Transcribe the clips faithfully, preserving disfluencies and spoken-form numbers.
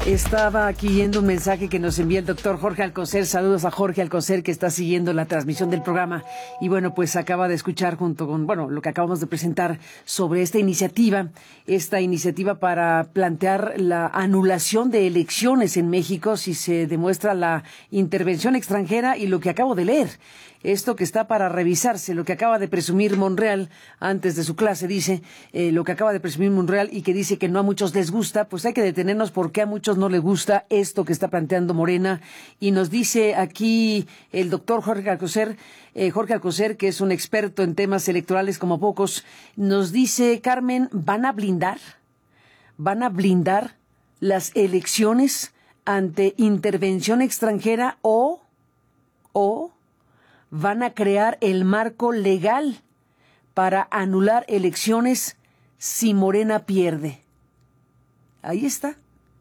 Estaba aquí viendo un mensaje que nos envía el doctor Jorge Alcocer. Saludos a Jorge Alcocer, que está siguiendo la transmisión del programa. Y bueno, pues acaba de escuchar junto con, bueno, lo que acabamos de presentar sobre esta iniciativa, esta iniciativa para plantear la anulación de elecciones en México si se demuestra la intervención extranjera y lo que acabo de leer. Esto que está para revisarse, lo que acaba de presumir Monreal antes de su clase, dice, eh, lo que acaba de presumir Monreal y que dice que no a muchos les gusta, pues hay que detenernos porque a muchos no les gusta esto que está planteando Morena. Y nos dice aquí el doctor Jorge Alcocer, eh, Jorge Alcocer, que es un experto en temas electorales como pocos, nos dice, Carmen, ¿van a blindar? ¿Van a blindar las elecciones ante intervención extranjera o, o van a crear el marco legal para anular elecciones si Morena pierde? Ahí está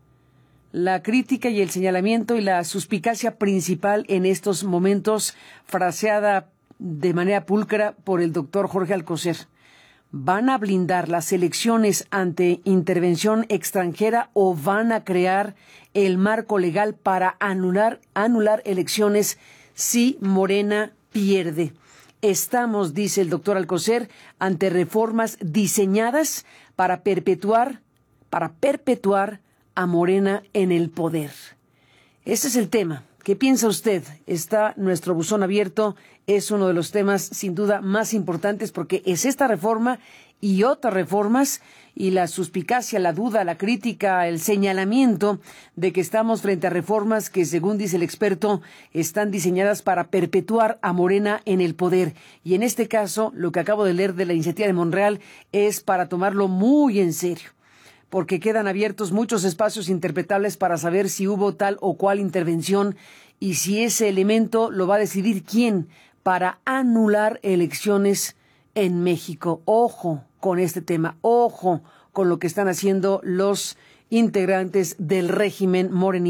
la crítica y el señalamiento y la suspicacia principal en estos momentos, fraseada de manera pulcra por el doctor Jorge Alcocer. ¿Van a blindar las elecciones ante intervención extranjera o van a crear el marco legal para anular, anular elecciones si Morena pierde? Estamos, dice el doctor Alcocer, ante reformas diseñadas para perpetuar, para perpetuar a Morena en el poder. Ese es el tema. ¿Qué piensa usted? Está nuestro buzón abierto. Es uno de los temas sin duda más importantes porque es esta reforma y otras reformas y la suspicacia, la duda, la crítica, el señalamiento de que estamos frente a reformas que, según dice el experto, están diseñadas para perpetuar a Morena en el poder. Y en este caso, lo que acabo de leer de la iniciativa de Monreal es para tomarlo muy en serio, porque quedan abiertos muchos espacios interpretables para saber si hubo tal o cual intervención y si ese elemento lo va a decidir quién para anular elecciones en México. Ojo con este tema, ojo con lo que están haciendo los integrantes del régimen morenista.